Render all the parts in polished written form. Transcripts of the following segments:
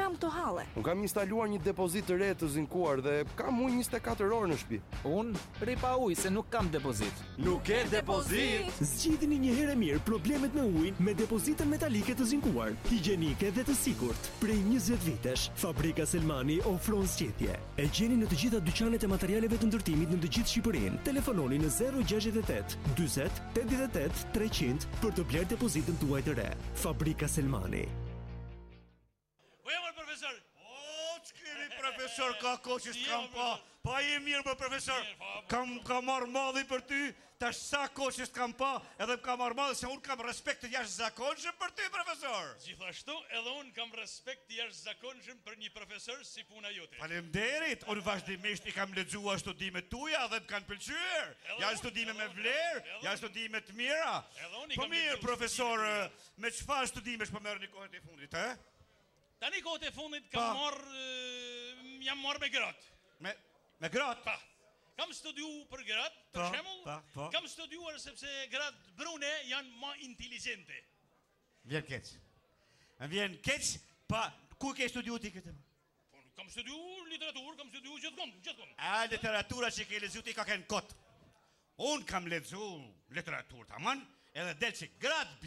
kam këto halle? Unë kam instaluar një depozit të re të zinkuar dhe kam ujë 24 orë në shtëpi. Unë ri pa ujë se nuk kam depozit. Nuk ke depozit? Zgjidhni një herë mirë problemet me ujin me depozitën metalike të zinkuar, higjienike dhe të sigurt. Prej 20 vitesh, Fabrika Selmani ofron zgjedhje. E gjeni në të gjitha dyqanet e materialeve të ndërtimit në të gjithë Shqipërinë. Telefononi në 068 40 88 300 për të bler depozitën tuaj të re. Fabrika Selmani. Profesor. Ç'kemi profesor ka koçës kam pa. Pa i mirë për profesor. Kam marrë malli për ty. Tash sa koçës kam pa, edhe kam marrë malli se unë kam respekt të jashtëzakonshëm për ty profesor. Gjithashtu edhe unë kam respekt të jashtëzakonshëm për një profesor si puna jote. Faleminderit. Unë vazhdimisht i kam lexuar studimet tuaja dhe më kanë pëlqyer. Janë studime me vlerë, janë studime të mira. Po mirë profesor, me çfarë studimesh po merrni kohën e fundit, he? Tani kohët e fundit jam marrë me gratë. Me gratë? Pa. Kam studiu për gratë, për shembull. Kam studiuar sepse gratë brune janë më inteligjente. Vjen keq. Pa, ku ke studiu ti këtë? Kam studiu literaturë, kam studiu gjithmonë. A literatura që ke lexuar ti ka kënë kot. Unë kam lexuar literaturë tamam, edhe del që gratë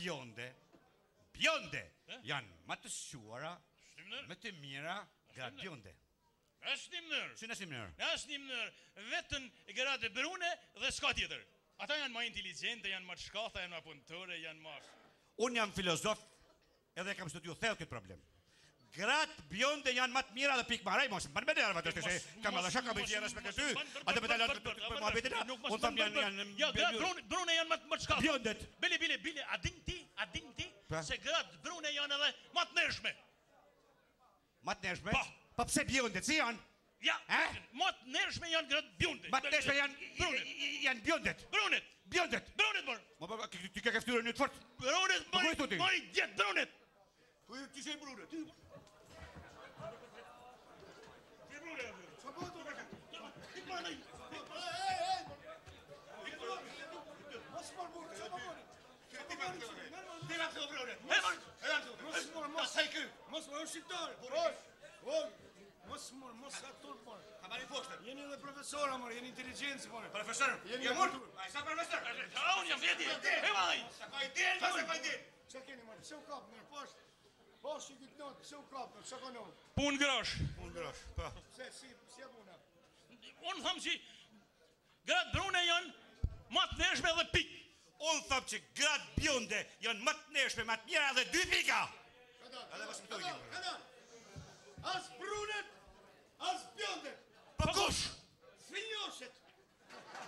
bjonde janë më të shuara, më të mira, gratë bjonde. Në asnjë mënyrë. Si në asnjë mënyrë? Në asnjë mënyrë. Vetën gratë brune dhe s'ka tjetër. Ata janë më inteligjente, janë më të shkatha, janë më punëtore, janë më. Unë jam filozof edhe kam studiu thellë këtë problem. Gratë bjonde janë më të mira dhe pikë marrë, mos më bëni arva të se kam edhe shaka me tjerë respekt ty. Atë me dalë të mohabetin. Unë tham janë ja gratë brune janë më të shkatha. Bjondet. Bile, a din ti se gratë brune janë edhe më të ndershme. Më të ndershme? Po pse bjondet si janë? Ja, më të ndershme janë gratë bjondet. Më të ndershme janë bjondet. Bjondet. Mo ti ke fytyrën një të fortë. Brunet, më i djet brunet. Ku ti je brunet? Ti brunet. Sa po të bëj? Ti bëni. Mos më burr, sa po bëni? Ti na të brunet. Mos më shqiptar. Mos atur por. Ka marrë poshtë. Jeni edhe profesor, amor, jeni inteligjencë, por. Profesor. Jeni amor. Ai sa profesor. Unë jam veti. E vaj. Sa ka ide. Çka keni më? Pse u kap në poshtë? Poshtë i gjitnot, pse u kap? Çka kanë? Punë grosh. Po. Pse si puna? Unë tham që gratë brune janë më të ndershme dhe pikë. Unë tham që gratë bjonde janë më të ndershme, më të mira dhe 2 pika. Kada.